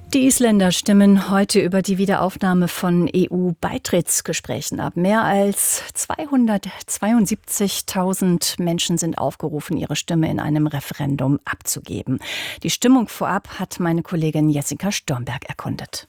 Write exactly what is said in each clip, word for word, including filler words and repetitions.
Die Isländer stimmen heute über die Wiederaufnahme von E U-Beitrittsgesprächen ab. Mehr als zweihundertzweiundsiebzigtausend Menschen sind aufgerufen, ihre Stimme in einem Referendum abzugeben. Die Stimmung vorab hat meine Kollegin Jessica Stormberg erkundet.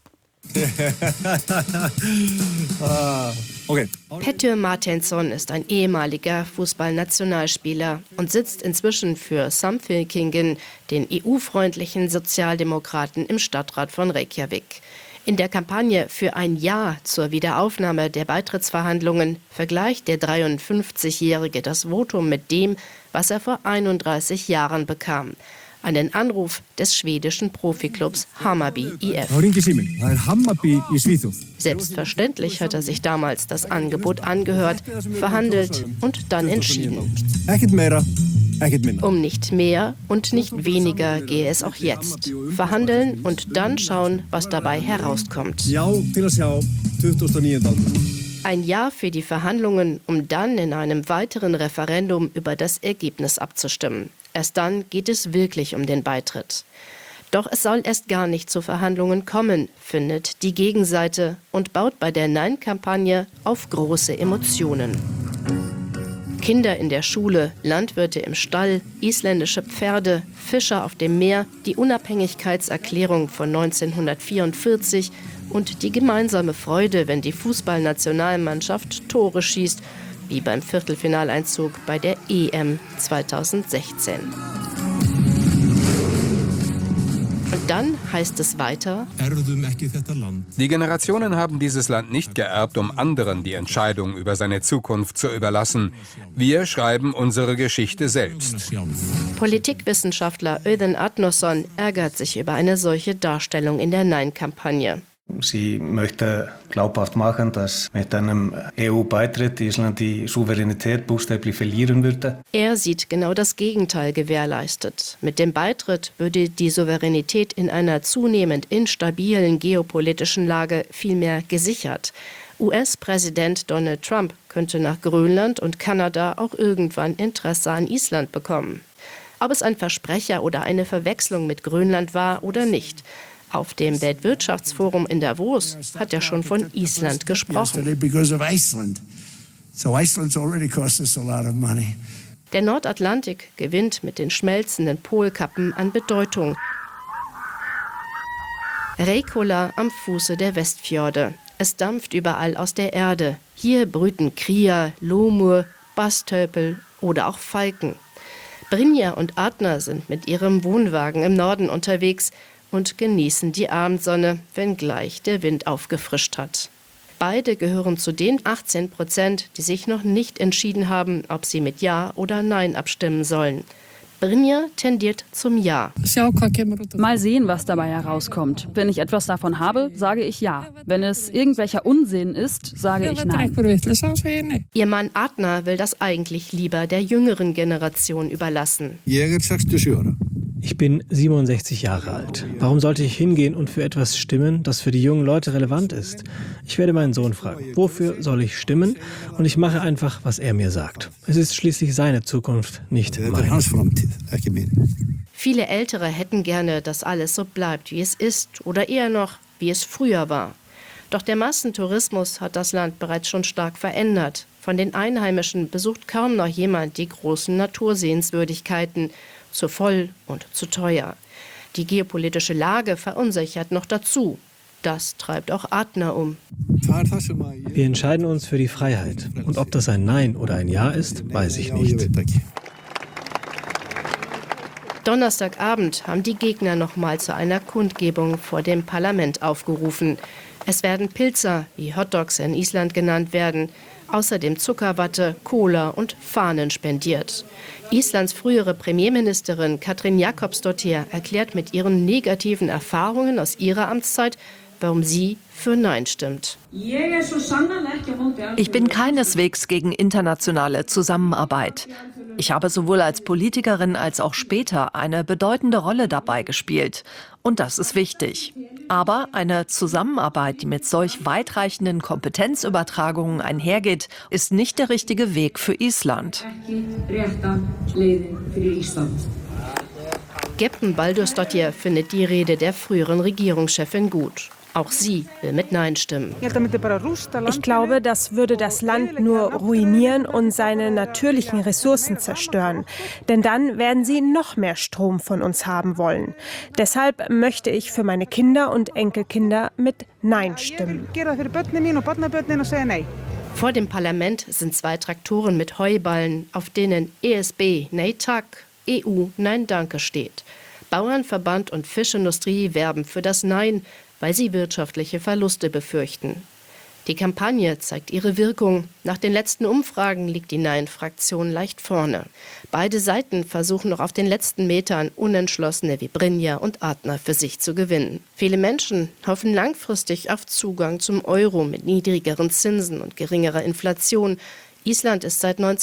Okay. Pettör Martinsson ist ein ehemaliger Fußballnationalspieler und sitzt inzwischen für Samfylkingin, den E U-freundlichen Sozialdemokraten, im Stadtrat von Reykjavik. In der Kampagne für ein Ja zur Wiederaufnahme der Beitrittsverhandlungen vergleicht der dreiundfünfzigjährige das Votum mit dem, was er vor einunddreißig Jahren bekam. Einen Anruf des schwedischen Profiklubs Hammarby I F. Selbstverständlich hat er sich damals das Angebot angehört, verhandelt und dann entschieden. Um nicht mehr und nicht weniger gehe es auch jetzt. Verhandeln und dann schauen, was dabei herauskommt. Ein Ja für die Verhandlungen, um dann in einem weiteren Referendum über das Ergebnis abzustimmen. Erst dann geht es wirklich um den Beitritt. Doch es soll erst gar nicht zu Verhandlungen kommen, findet die Gegenseite und baut bei der Nein-Kampagne auf große Emotionen. Kinder in der Schule, Landwirte im Stall, isländische Pferde, Fischer auf dem Meer, die Unabhängigkeitserklärung von neunzehnhundertvierundvierzig und die gemeinsame Freude, wenn die Fußballnationalmannschaft Tore schießt, wie beim Viertelfinaleinzug bei der E M zweitausendsechzehn. Und dann heißt es weiter: Die Generationen haben dieses Land nicht geerbt, um anderen die Entscheidung über seine Zukunft zu überlassen. Wir schreiben unsere Geschichte selbst. Politikwissenschaftler Auðun Arnarsson ärgert sich über eine solche Darstellung in der Nein-Kampagne. Sie möchte glaubhaft machen, dass mit einem E U-Beitritt Island die Souveränität buchstäblich verlieren würde. Er sieht genau das Gegenteil gewährleistet. Mit dem Beitritt würde die Souveränität in einer zunehmend instabilen geopolitischen Lage vielmehr gesichert. U S-Präsident Donald Trump könnte nach Grönland und Kanada auch irgendwann Interesse an Island bekommen. Ob es ein Versprecher oder eine Verwechslung mit Grönland war oder nicht. Auf dem Weltwirtschaftsforum in Davos hat er schon von Island gesprochen. Der Nordatlantik gewinnt mit den schmelzenden Polkappen an Bedeutung. Reykhólar am Fuße der Westfjorde. Es dampft überall aus der Erde. Hier brüten Kría, Lómur, Bastölpel oder auch Falken. Brynja und Arnar sind mit ihrem Wohnwagen im Norden unterwegs und genießen die Abendsonne, wenngleich der Wind aufgefrischt hat. Beide gehören zu den achtzehn Prozent, die sich noch nicht entschieden haben, ob sie mit Ja oder Nein abstimmen sollen. Brynja tendiert zum Ja. Mal sehen, was dabei herauskommt. Wenn ich etwas davon habe, sage ich Ja. Wenn es irgendwelcher Unsinn ist, sage ich Nein. Ihr Mann Arnar will das eigentlich lieber der jüngeren Generation überlassen. Ich bin siebenundsechzig Jahre alt. Warum sollte ich hingehen und für etwas stimmen, das für die jungen Leute relevant ist? Ich werde meinen Sohn fragen, wofür soll ich stimmen? Und ich mache einfach, was er mir sagt. Es ist schließlich seine Zukunft, nicht meine. Viele Ältere hätten gerne, dass alles so bleibt, wie es ist, oder eher noch, wie es früher war. Doch der Massentourismus hat das Land bereits schon stark verändert. Von den Einheimischen besucht kaum noch jemand die großen Natursehenswürdigkeiten. Zu voll und zu teuer. Die geopolitische Lage verunsichert noch dazu. Das treibt auch Arnar um. Wir entscheiden uns für die Freiheit. Und ob das ein Nein oder ein Ja ist, weiß ich nicht. Donnerstagabend haben die Gegner noch mal zu einer Kundgebung vor dem Parlament aufgerufen. Es werden Pilzer, wie Hotdogs in Island genannt werden, außerdem Zuckerwatte, Cola und Fahnen spendiert. Islands frühere Premierministerin Katrín Jakobsdóttir erklärt mit ihren negativen Erfahrungen aus ihrer Amtszeit, warum sie für Nein stimmt. Ich bin keineswegs gegen internationale Zusammenarbeit. Ich habe sowohl als Politikerin als auch später eine bedeutende Rolle dabei gespielt. Und das ist wichtig. Aber eine Zusammenarbeit, die mit solch weitreichenden Kompetenzübertragungen einhergeht, ist nicht der richtige Weg für Island. Ägypten Baldursdottir findet die Rede der früheren Regierungschefin gut. Auch sie will mit Nein stimmen. Ich glaube, das würde das Land nur ruinieren und seine natürlichen Ressourcen zerstören. Denn dann werden sie noch mehr Strom von uns haben wollen. Deshalb möchte ich für meine Kinder und Enkelkinder mit Nein stimmen. Vor dem Parlament sind zwei Traktoren mit Heuballen, auf denen E S B Nein Tak, E U Nein Danke steht. Bauernverband und Fischindustrie werben für das Nein, weil sie wirtschaftliche Verluste befürchten. Die Kampagne zeigt ihre Wirkung. Nach den letzten Umfragen liegt die Nein-Fraktion leicht vorne. Beide Seiten versuchen noch auf den letzten Metern Unentschlossene wie Brynja und Adner für sich zu gewinnen. Viele Menschen hoffen langfristig auf Zugang zum Euro mit niedrigeren Zinsen und geringerer Inflation. Island ist seit